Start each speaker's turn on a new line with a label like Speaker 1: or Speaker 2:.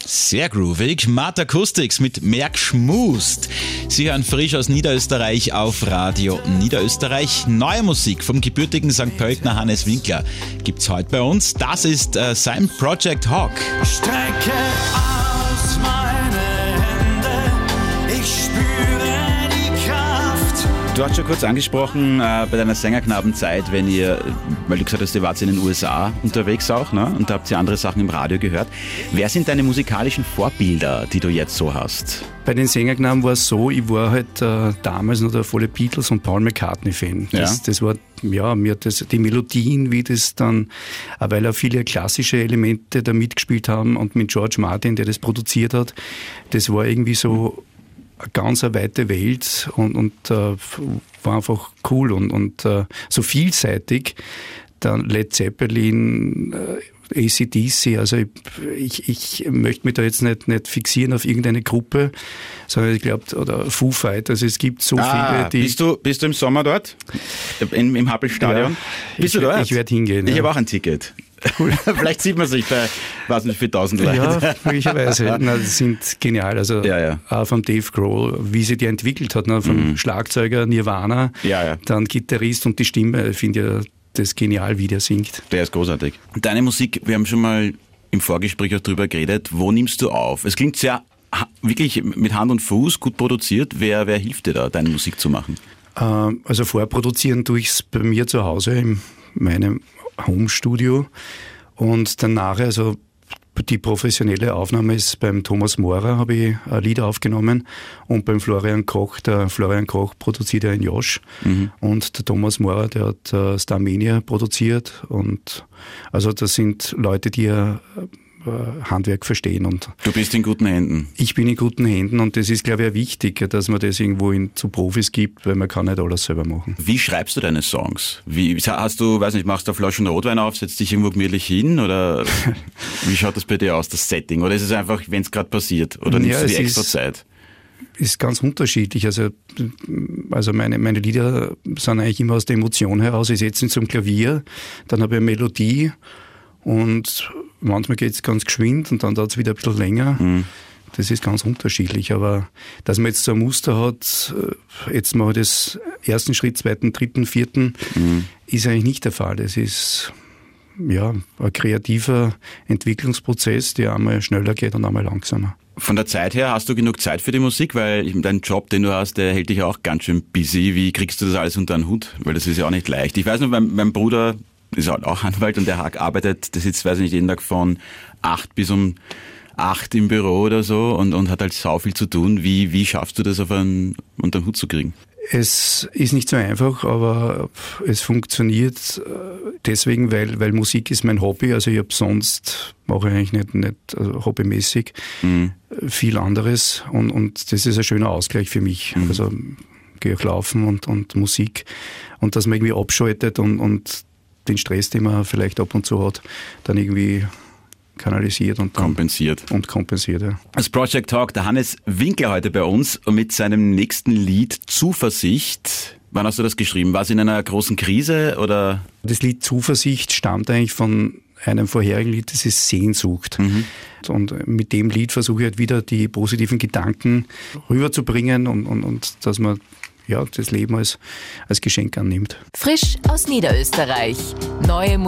Speaker 1: Sehr groovig. Mad Acoustics mit Merk schmust. Sie hören frisch aus Niederösterreich auf Radio Niederösterreich. Neue Musik vom gebürtigen St. Pöltener Hannes Winkler gibt's heute bei uns. Das ist sein Project Hawk.
Speaker 2: Strecke aus meine Hände, ich spüre die Kraft.
Speaker 1: Du hast schon kurz angesprochen, bei deiner Sängerknabenzeit, weil du gesagt hast, ihr wart in den USA unterwegs auch, ne? Und da habt ihr andere Sachen im Radio gehört. Wer sind deine musikalischen Vorbilder, die du jetzt so hast?
Speaker 3: Bei den Sängerknaben war es so, ich war halt damals noch der volle Beatles- und Paul McCartney-Fan. Das war, ja, mir die Melodien, wie das dann, weil auch viele klassische Elemente da mitgespielt haben und mit George Martin, der das produziert hat, das war irgendwie so eine ganz weite Welt und war einfach cool und so vielseitig. Dann Led Zeppelin, AC/DC, also ich möchte mich da jetzt nicht fixieren auf irgendeine Gruppe, sondern ich glaube, oder Foo Fighters, also es gibt so viele, die...
Speaker 1: Bist du im Sommer dort? Im Happel-Stadion?
Speaker 3: Ja,
Speaker 1: bist du dort?
Speaker 3: Ich werde hingehen.
Speaker 1: Ich
Speaker 3: ja.
Speaker 1: habe auch ein Ticket. Cool. Vielleicht sieht man sich bei, weiß nicht, für 1000 Leute.
Speaker 3: Ja, möglicherweise. Das sind genial. Also auch vom Dave Grohl, wie sie die entwickelt hat, vom Schlagzeuger Nirvana, dann Gitarrist und die Stimme, finde ich das genial, wie der singt.
Speaker 1: Der ist großartig. Deine Musik, wir haben schon mal im Vorgespräch auch drüber geredet, wo nimmst du auf? Es klingt sehr wirklich mit Hand und Fuß, gut produziert. Wer hilft dir da, deine Musik zu machen?
Speaker 3: Also vorproduzieren tue ich es bei mir zu Hause in meinem Home-Studio und dann nachher, also die professionelle Aufnahme ist beim Thomas Mohrer, habe ich ein Lied aufgenommen und beim Florian Koch, der Florian Koch produziert ja in Josh und der Thomas Mohrer, der hat Starmania produziert und also das sind Leute, die ja Handwerk verstehen. Und
Speaker 1: du bist in guten Händen.
Speaker 3: Ich bin in guten Händen und das ist, glaube ich, auch wichtig, dass man das irgendwo zu Profis gibt, weil man kann nicht alles selber machen.
Speaker 1: Wie schreibst du deine Songs? Hast du, weiß nicht, machst du eine Flasche Rotwein auf, setzt dich irgendwo gemütlich hin oder wie schaut das bei dir aus, das Setting? Oder ist es einfach, wenn es gerade passiert? Oder nimmst du die extra Zeit?
Speaker 3: Ist ganz unterschiedlich. Also meine Lieder sind eigentlich immer aus der Emotion heraus. Ich setze ihn zum Klavier, dann habe ich eine Melodie und manchmal geht es ganz geschwind und dann dauert es wieder ein bisschen länger. Das ist ganz unterschiedlich. Aber dass man jetzt so ein Muster hat, jetzt mache ich das ersten Schritt, zweiten, dritten, vierten, ist eigentlich nicht der Fall. Das ist ein kreativer Entwicklungsprozess, der einmal schneller geht und einmal langsamer.
Speaker 1: Von der Zeit her, hast du genug Zeit für die Musik? Weil dein Job, den du hast, der hält dich auch ganz schön busy. Wie kriegst du das alles unter den Hut? Weil das ist ja auch nicht leicht. Ich weiß noch, mein Bruder ist auch Anwalt und der arbeitet, der sitzt, weiß ich nicht, jeden Tag von 8 bis um 8 im Büro oder so und hat halt sau viel zu tun. Wie schaffst du das unter den Hut zu kriegen?
Speaker 3: Es ist nicht so einfach, aber es funktioniert deswegen, weil Musik ist mein Hobby. Also ich habe sonst, mache ich eigentlich nicht also hobbymäßig viel anderes und das ist ein schöner Ausgleich für mich. Also gehe auch laufen und Musik und dass man irgendwie abschaltet und den Stress, den man vielleicht ab und zu hat, dann irgendwie kanalisiert und
Speaker 1: kompensiert.
Speaker 3: Ja.
Speaker 1: Das Project Hawk, der Hannes Winkler heute bei uns und mit seinem nächsten Lied Zuversicht. Wann hast du das geschrieben? War es in einer großen Krise oder?
Speaker 3: Das Lied Zuversicht stammt eigentlich von einem vorherigen Lied, das ist Sehnsucht. Und mit dem Lied versuche ich halt wieder die positiven Gedanken rüberzubringen und dass man das Leben als Geschenk annimmt.
Speaker 4: Frisch aus Niederösterreich. Neue